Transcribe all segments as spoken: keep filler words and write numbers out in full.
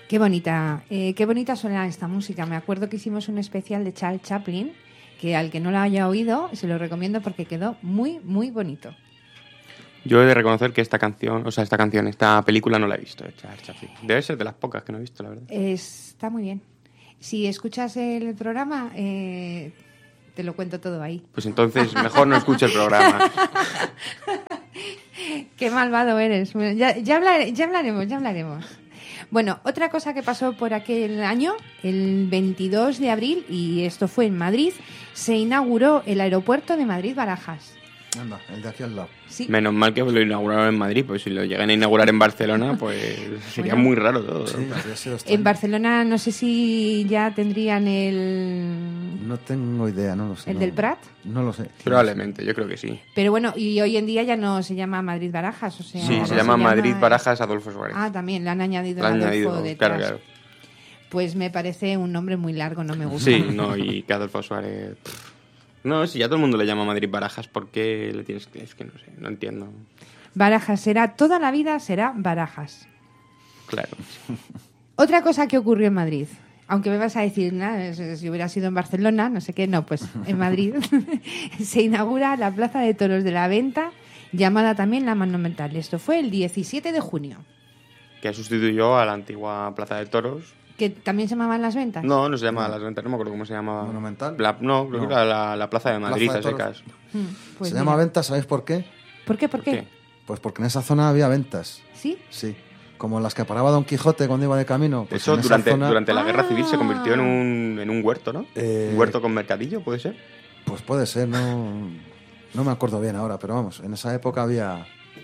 Qué bonita, eh, qué bonita suena esta música. Me acuerdo que hicimos un especial de Charles Chaplin, que al que no lo haya oído, se lo recomiendo porque quedó muy, muy bonito. Yo he de reconocer que esta canción, o sea, esta canción, esta película no la he visto, de Charles Chaplin. Debe ser de las pocas que no he visto, la verdad. Está muy bien. Si escuchas el programa, eh, te lo cuento todo ahí. Pues entonces mejor no escucho el programa. Qué malvado eres. Ya, ya, hablar, ya hablaremos, ya hablaremos. Bueno, otra cosa que pasó por aquel año, el veintidós de abril, y esto fue en Madrid, se inauguró el aeropuerto de Madrid-Barajas. Anda, el de aquí al lado. Sí. Menos mal que lo inauguraron en Madrid, pues si lo llegan a inaugurar en Barcelona, pues sería Bueno, muy raro todo. Sí, habría sido extraño. En Barcelona no sé si ya tendrían el... No tengo idea, no lo sé. ¿El no, del Prat? No lo sé. Probablemente, yo creo que sí. Pero bueno, y hoy en día ya no se llama Madrid-Barajas, o sea... Sí, ahora se llama Madrid-Barajas Adolfo Suárez. Ah, también, le han añadido Lo han el Adolfo añadido, detrás. claro, claro. Pues me parece un nombre muy largo, no me gusta. Sí, no, y que Adolfo Suárez... pff. No, si ya todo el mundo le llama Madrid-Barajas, ¿por qué le tienes que...? Es que no sé, no entiendo. Barajas será, toda la vida será Barajas. Claro. Otra cosa que ocurrió en Madrid, aunque me vas a decir, nada, si hubiera sido en Barcelona, no sé qué, no, pues en Madrid se inaugura la Plaza de Toros de la Venta, llamada también la Monumental. Esto fue el diecisiete de junio. Que sustituyó a la antigua Plaza de Toros. ¿Que también se llamaban Las Ventas? No, no se llama Las Ventas, no me acuerdo cómo se llama. ¿Monumental? La, no, creo No. que era la, la Plaza de Madrid, Plaza de a secas. Mm, pues Se mira. llama Ventas, ¿sabéis por qué? ¿Por qué? ¿Por qué? ¿Qué? Pues porque en esa zona había ventas. ¿Sí? Sí. Como las que paraba Don Quijote cuando iba de camino. Pues Eso en esa durante, zona, durante la Guerra Civil se Ah. convirtió en un, en un huerto, ¿no? Eh, Un huerto con mercadillo, ¿puede ser? Pues puede ser, no, no me acuerdo bien ahora, pero vamos, en esa época había...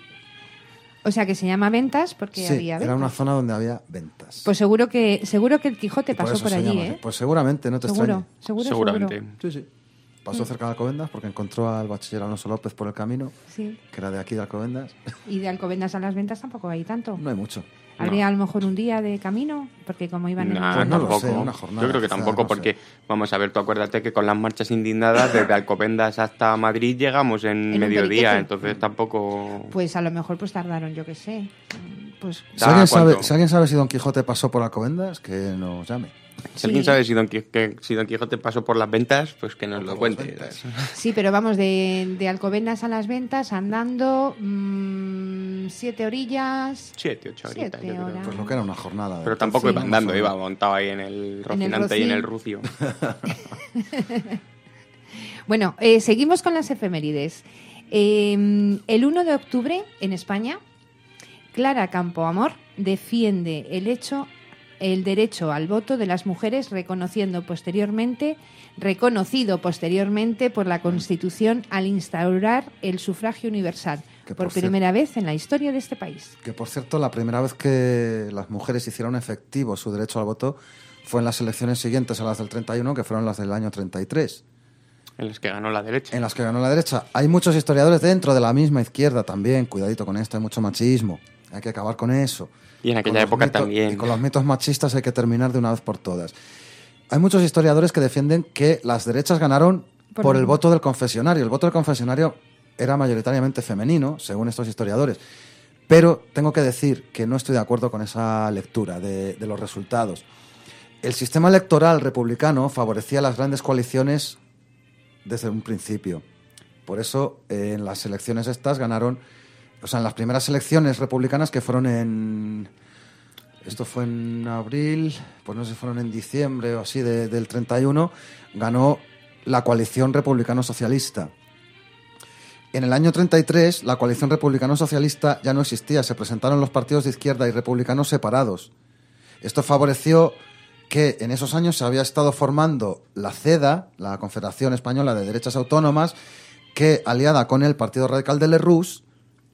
O sea, que se llama Ventas porque Sí, había ventas. era una zona donde había ventas. Pues seguro que seguro que el Quijote Y por pasó eso por, se allí, llama ¿eh? así. Pues seguramente, no te Seguro, extrañe. seguro, Seguramente. seguro. Sí, sí. Pasó cerca de Alcobendas porque encontró al bachiller Alonso López por el camino, Sí. que era de aquí de Alcobendas. Y de Alcobendas a Las Ventas tampoco hay tanto. No hay mucho. ¿Habría a lo mejor un día de camino? Porque como iban en Nah, Pues no lo tampoco. sé, una jornada, Yo creo que quizá, tampoco, no porque, sé. vamos a ver, tú acuérdate que con las marchas indignadas desde Alcobendas hasta Madrid llegamos en, En un mediodía, periquete. entonces tampoco... Pues a lo mejor pues tardaron, yo qué sé. Pues Si Da, alguien, sabe, ¿cuánto? si alguien sabe si Don Quijote pasó por Alcobendas, que nos llame. Si alguien sí. sabe si Don, Qui- que- si Don Quijote pasó por las ventas, pues que nos O lo por cuente. las ventas. Sí, pero vamos, de, de Alcobendas a Las Ventas andando mmm, siete orillas. Siete, ocho horitas, Siete yo creo. horas. Pues lo que era una jornada. de- Pero tampoco Sí. iba andando, iba montado ahí en el Rocinante y en el Rucio. Bueno, eh, seguimos con las efemérides. Eh, el uno de octubre, en España, Clara Campoamor defiende el hecho, el derecho al voto de las mujeres, reconociendo posteriormente, reconocido posteriormente por la Constitución al instaurar el sufragio universal, Que, por por primera vez en la historia de este país. Que por cierto, la primera vez que las mujeres hicieron efectivo su derecho al voto fue en las elecciones siguientes a las del treinta y uno, que fueron las del año treinta y tres, En los que ganó la derecha. en las que ganó la derecha. Hay muchos historiadores dentro de la misma izquierda también, cuidadito con esto, hay mucho machismo, hay que acabar con eso. Y en Con aquella los época mitos- también. Y con los mitos machistas hay que terminar de una vez por todas. Hay muchos historiadores que defienden que las derechas ganaron Por por, el- el voto del confesionario. El voto del confesionario era mayoritariamente femenino, según estos historiadores. Pero tengo que decir que no estoy de acuerdo con esa lectura de, de los resultados. El sistema electoral republicano favorecía las grandes coaliciones desde un principio. Por eso, eh, en las elecciones estas ganaron, o sea, en las primeras elecciones republicanas que fueron en... Esto fue en abril, pues no sé si fueron en diciembre o así de- del treinta y uno, ganó la coalición republicano-socialista. En el año treinta y tres, la coalición republicano-socialista ya no existía, se presentaron los partidos de izquierda y republicanos separados. Esto favoreció que en esos años se había estado formando la CEDA, la Confederación Española de Derechas Autónomas, que, aliada con el Partido Radical de Lerroux,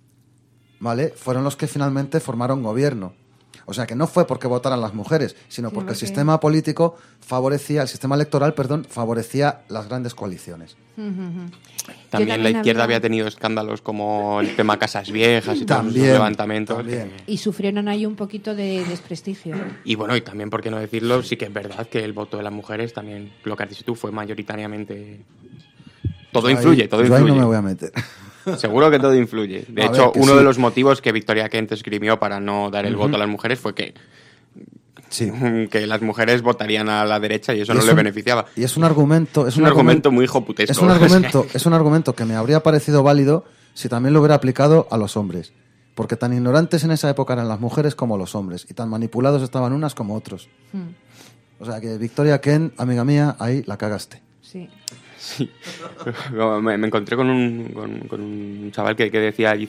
¿vale?, fueron los que finalmente formaron gobierno. O sea que no fue porque votaran las mujeres, sino Sí, porque el porque- sistema político favorecía, el sistema electoral, perdón, favorecía las grandes coaliciones. También, también la izquierda había- había tenido escándalos como el tema Casas Viejas y todos esos También, levantamientos. también. Y sufrieron ahí un poquito de desprestigio. Y bueno, y también, por qué no decirlo, sí que es verdad que el voto de las mujeres también, lo que has dicho tú, fue mayoritariamente... Todo Ahí- influye, todo yo ahí influye. no me voy a meter. Seguro que todo influye. De A hecho, ver, que uno sí. de los motivos que Victoria Kent esgrimió para no dar el Ujú. voto a las mujeres fue que Sí. que las mujeres votarían a la derecha y eso Y no es le un- beneficiaba. Y es un argumento... Es Es un argumento muy joputesco. Es un argumento, es un argumento que me habría parecido válido si también lo hubiera aplicado a los hombres. Porque tan ignorantes en esa época eran las mujeres como los hombres. Y tan manipulados estaban unas como otros. Mm, O sea que Victoria Kent, amiga mía, ahí la cagaste. sí. Sí. Me, me encontré con un, con, con un chaval que, que decía,